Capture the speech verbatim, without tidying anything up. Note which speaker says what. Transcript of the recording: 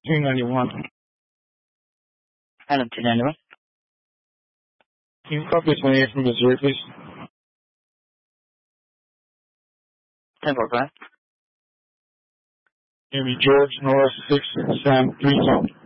Speaker 1: two ninety-one.
Speaker 2: Adam two ninety-one.
Speaker 1: Can you copy twenty-eight from Missouri, please?
Speaker 2: ten four five.
Speaker 1: Amy George, Norris six, Sam three, Tom.